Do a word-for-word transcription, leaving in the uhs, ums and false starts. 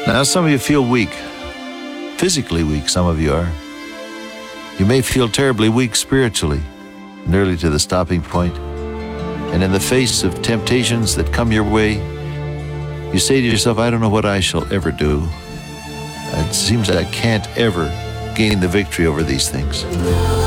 Now, some of you feel weak, physically weak, some of you are. You may feel terribly weak spiritually, nearly to the stopping point. And in the face of temptations that come your way, you say to yourself, I don't know what I shall ever do. It seems that I can't ever gain the victory over these things.